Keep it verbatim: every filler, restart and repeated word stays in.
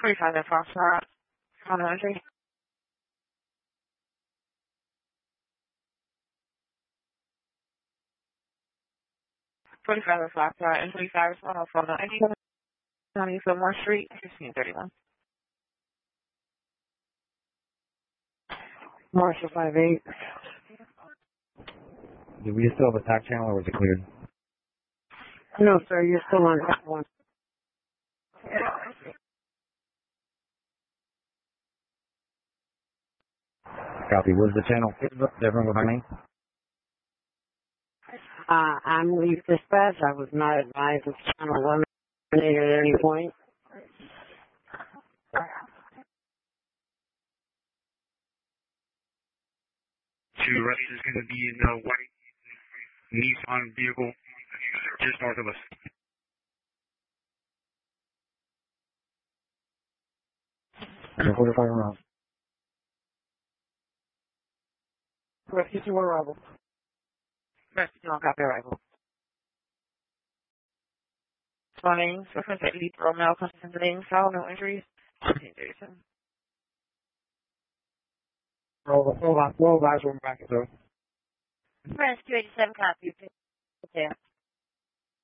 forty-five at Foxtrot. On entry. forty-five at Foxtrot and forty-five on the phone. eighty-seven ninety Fillmore Street, fifteen thirty-one. Marshall five eight. Do we still have a tack channel or was it cleared? No, sir, you're still on that one. Copy. Where's the channel? Everyone go by name? Uh, I'm Leaf Dispatch. I was not advised of channel eliminated at any point. Two arrest is going to be in the white Nissan vehicle just north of us. forty-five around. Rescue to arrival. Rescue on copy arrival. twenty, reference at Leap Romeo, Constantine, foul, no injuries. fifteen thirty-seven. Roll, roll, roll, roll, back, roll back, though. Rescue eighty-seven, copy. Okay.